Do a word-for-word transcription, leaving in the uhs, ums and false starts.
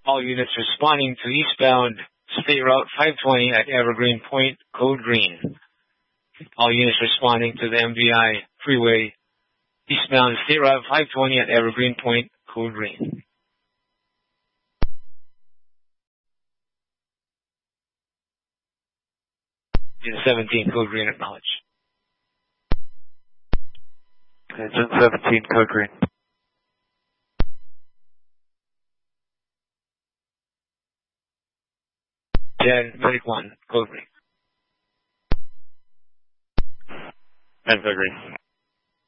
All units responding to eastbound State Route five twenty at Evergreen Point, code green. All units responding to the M V I freeway, eastbound State Route five twenty at Evergreen Point, code green. Engine seventeen, code green, acknowledge. Engine seventeen, code green. Jen, Medic one, code green. And code green.